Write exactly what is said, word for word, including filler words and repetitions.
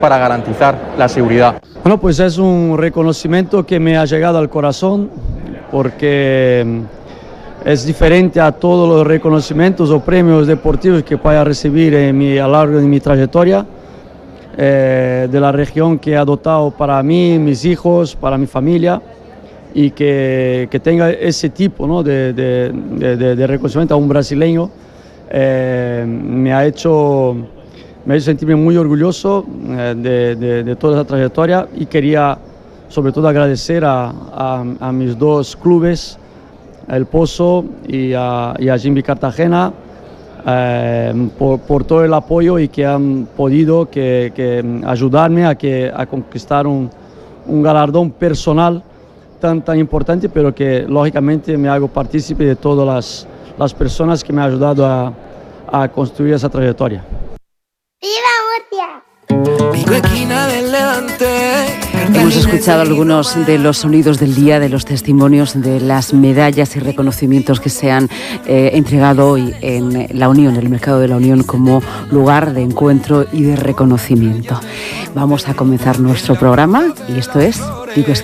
para garantizar la seguridad. Bueno, pues es un reconocimiento que me ha llegado al corazón porque es diferente a todos los reconocimientos o premios deportivos que pueda recibir en mi, a lo largo de mi trayectoria, eh, de la región que he adoptado para mí, mis hijos, para mi familia, y que, que tenga ese tipo, ¿no?, de, de, de, de reconocimiento a un brasileño, eh, me ha hecho... Me ha hecho sentirme muy orgulloso eh, de, de, de toda esa trayectoria, y quería sobre todo agradecer a, a, a mis dos clubes, El Pozo y a, y a Jimmy Cartagena, eh, por, por todo el apoyo y que han podido que, que ayudarme a, que, a conquistar un, un galardón personal tan, tan importante, pero que lógicamente me hago partícipe de todas las, las personas que me han ayudado a, a construir esa trayectoria. Hemos escuchado algunos de los sonidos del día, de los testimonios de las medallas y reconocimientos que se han eh, entregado hoy en La Unión, el mercado de La Unión, como lugar de encuentro y de reconocimiento. Vamos a comenzar nuestro programa y esto es Vigo